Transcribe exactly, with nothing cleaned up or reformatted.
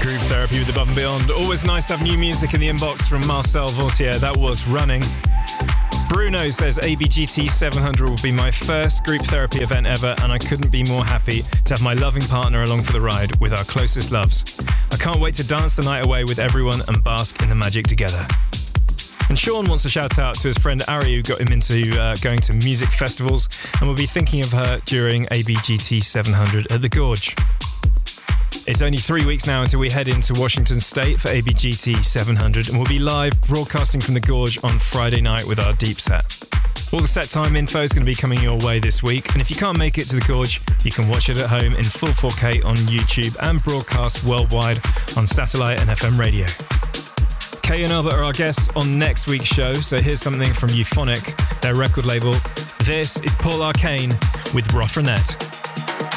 Group Therapy with Above and Beyond. Always nice to have new music in the inbox from Marcel Vautier. That was Running. Bruno says A B G T seven hundred will be my first group therapy event ever, and I couldn't be more happy to have my loving partner along for the ride with our closest loves. I can't wait to dance the night away with everyone and bask in the magic together. And Sean wants to shout out to his friend Ari, who got him into uh, going to music festivals, and will be thinking of her during A B G T seven hundred at the Gorge. It's only three weeks now until we head into Washington State for A B G T seven hundred, and we'll be live broadcasting from the Gorge on Friday night with our deep set. All the set time info is going to be coming your way this week, and if you can't make it to the Gorge, you can watch it at home in full four K on YouTube and broadcast worldwide on satellite and F M radio. Kay and Albert are our guests on next week's show, so here's something from Euphonic, their record label. This is Paul Arcane with Rothronette.